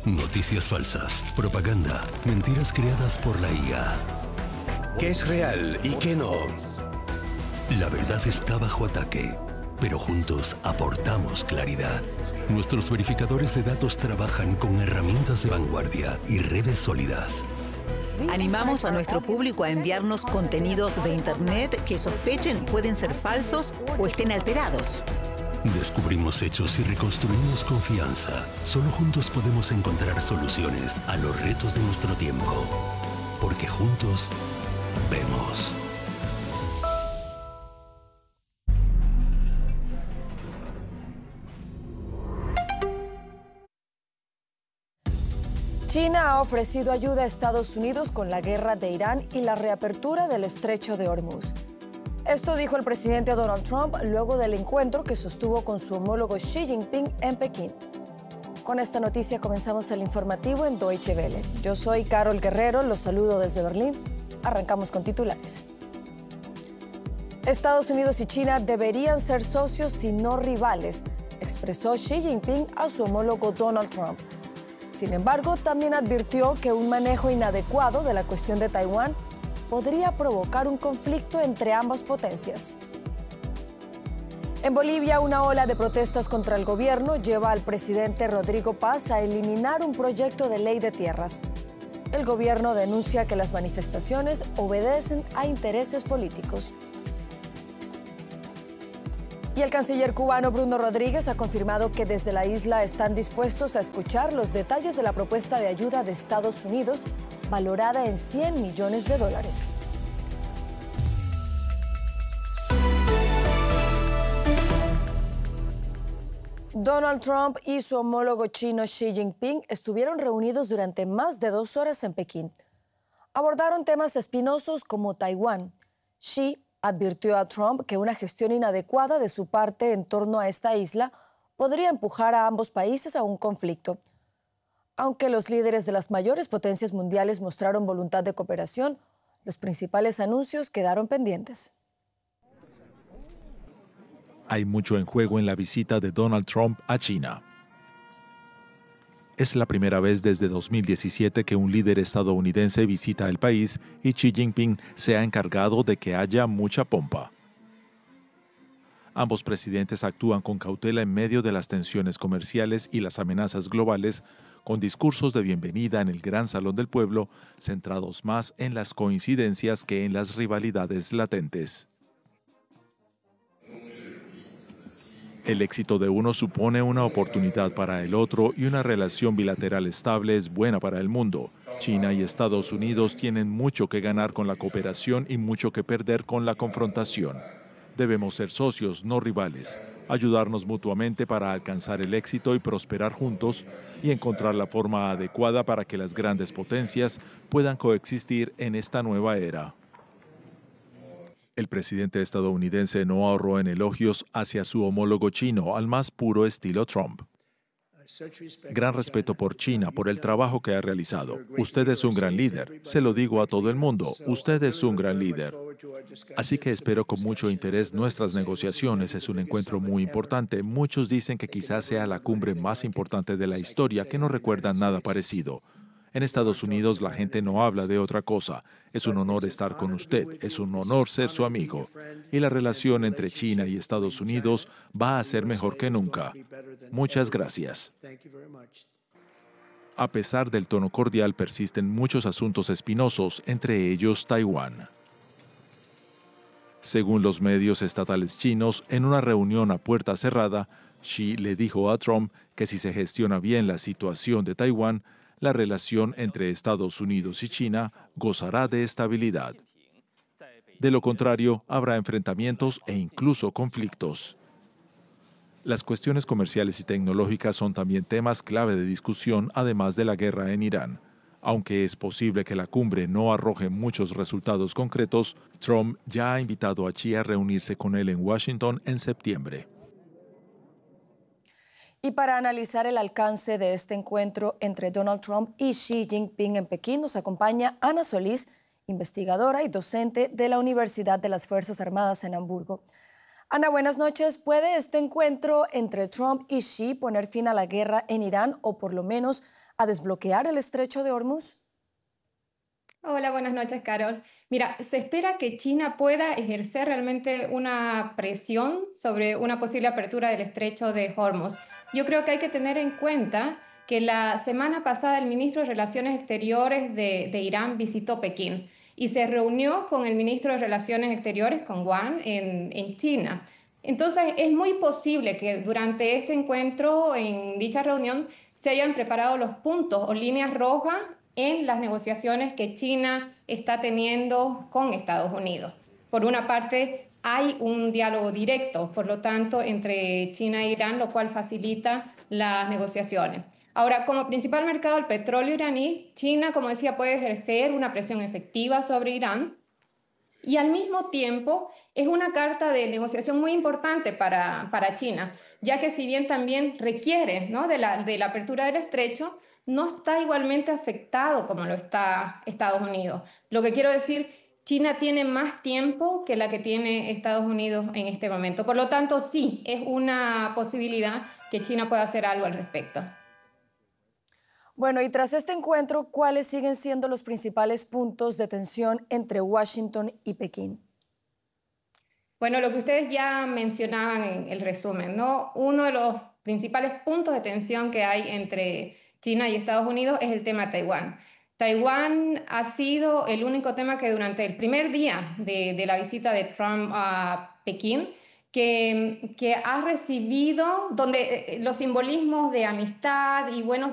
Noticias falsas, propaganda, mentiras creadas por la IA. ¿Qué es real y qué no? La verdad está bajo ataque, pero juntos aportamos claridad. Nuestros verificadores de datos trabajan con herramientas de vanguardia y redes sólidas. Animamos a nuestro público a enviarnos contenidos de Internet que sospechen pueden ser falsos o estén alterados. Descubrimos hechos y reconstruimos confianza. Solo juntos podemos encontrar soluciones a los retos de nuestro tiempo. Porque juntos vemos. China ha ofrecido ayuda a Estados Unidos con la guerra de Irán y la reapertura del estrecho de Hormuz. Esto dijo el presidente Donald Trump luego del encuentro que sostuvo con su homólogo Xi Jinping en Pekín. Con esta noticia comenzamos el informativo en Deutsche Welle. Yo soy Carol Guerrero, los saludo desde Berlín. Arrancamos con titulares. Estados Unidos y China deberían ser socios y no rivales, expresó Xi Jinping a su homólogo Donald Trump. Sin embargo, también advirtió que un manejo inadecuado de la cuestión de Taiwán podría provocar un conflicto entre ambas potencias. En Bolivia, una ola de protestas contra el gobierno lleva al presidente Rodrigo Paz a eliminar un proyecto de ley de tierras. El gobierno denuncia que las manifestaciones obedecen a intereses políticos. Y el canciller cubano Bruno Rodríguez ha confirmado que desde la isla están dispuestos a escuchar los detalles de la propuesta de ayuda de Estados Unidos, valorada en $100 millones. Donald Trump y su homólogo chino Xi Jinping estuvieron reunidos durante más de 2 horas en Pekín. Abordaron temas espinosos como Taiwán. Xi advirtió a Trump que una gestión inadecuada de su parte en torno a esta isla podría empujar a ambos países a un conflicto. Aunque los líderes de las mayores potencias mundiales mostraron voluntad de cooperación, los principales anuncios quedaron pendientes. Hay mucho en juego en la visita de Donald Trump a China. Es la primera vez desde 2017 que un líder estadounidense visita el país y Xi Jinping se ha encargado de que haya mucha pompa. Ambos presidentes actúan con cautela en medio de las tensiones comerciales y las amenazas globales, con discursos de bienvenida en el Gran Salón del Pueblo, centrados más en las coincidencias que en las rivalidades latentes. El éxito de uno supone una oportunidad para el otro y una relación bilateral estable es buena para el mundo. China y Estados Unidos tienen mucho que ganar con la cooperación y mucho que perder con la confrontación. Debemos ser socios, no rivales, ayudarnos mutuamente para alcanzar el éxito y prosperar juntos y encontrar la forma adecuada para que las grandes potencias puedan coexistir en esta nueva era. El presidente estadounidense no ahorró en elogios hacia su homólogo chino al más puro estilo Trump. Gran respeto por China, por el trabajo que ha realizado. Usted es un gran líder. Se lo digo a todo el mundo. Usted es un gran líder. Así que espero con mucho interés nuestras negociaciones. Es un encuentro muy importante. Muchos dicen que quizás sea la cumbre más importante de la historia, que no recuerdan nada parecido. En Estados Unidos la gente no habla de otra cosa. Es un honor estar con usted, es un honor ser su amigo. Y la relación entre China y Estados Unidos va a ser mejor que nunca. Muchas gracias. A pesar del tono cordial, persisten muchos asuntos espinosos, entre ellos Taiwán. Según los medios estatales chinos, en una reunión a puerta cerrada, Xi le dijo a Trump que si se gestiona bien la situación de Taiwán, la relación entre Estados Unidos y China gozará de estabilidad. De lo contrario, habrá enfrentamientos e incluso conflictos. Las cuestiones comerciales y tecnológicas son también temas clave de discusión, además de la guerra en Irán. Aunque es posible que la cumbre no arroje muchos resultados concretos, Trump ya ha invitado a Xi a reunirse con él en Washington en septiembre. Y para analizar el alcance de este encuentro entre Donald Trump y Xi Jinping en Pekín, nos acompaña Ana Solís, investigadora y docente de la Universidad de las Fuerzas Armadas en Hamburgo. Ana, buenas noches. ¿Puede este encuentro entre Trump y Xi poner fin a la guerra en Irán o por lo menos a desbloquear el estrecho de Hormuz? Hola, buenas noches, Carol. Mira, se espera que China pueda ejercer realmente una presión sobre una posible apertura del estrecho de Hormuz. Yo creo que hay que tener en cuenta que la semana pasada el ministro de Relaciones Exteriores de Irán visitó Pekín y se reunió con el ministro de Relaciones Exteriores, con Wang, en China. Entonces, es muy posible que durante este encuentro, en dicha reunión, se hayan preparado los puntos o líneas rojas en las negociaciones que China está teniendo con Estados Unidos. Por una parte, hay un diálogo directo, por lo tanto, entre China e Irán, lo cual facilita las negociaciones. Ahora, como principal mercado del petróleo iraní, China, como decía, puede ejercer una presión efectiva sobre Irán y al mismo tiempo es una carta de negociación muy importante para China, ya que si bien también requiere, ¿no?, de la apertura del estrecho, no está igualmente afectado como lo está Estados Unidos. Lo que quiero decir, China tiene más tiempo que la que tiene Estados Unidos en este momento. Por lo tanto, sí, es una posibilidad que China pueda hacer algo al respecto. Bueno, y tras este encuentro, ¿cuáles siguen siendo los principales puntos de tensión entre Washington y Pekín? Bueno, lo que ustedes ya mencionaban en el resumen, ¿no? Uno de los principales puntos de tensión que hay entre China y Estados Unidos es el tema de Taiwán. Taiwán ha sido el único tema que durante el primer día de la visita de Trump a Pekín, que ha recibido, donde los simbolismos de amistad y buenos